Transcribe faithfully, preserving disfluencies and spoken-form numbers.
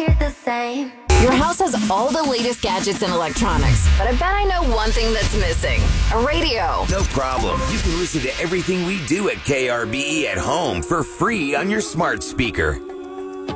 the same. Your house has all the latest gadgets and electronics, but I bet I know one thing that's missing. A radio. No problem. You can listen to everything we do at K R B E at home for free on your smart speaker.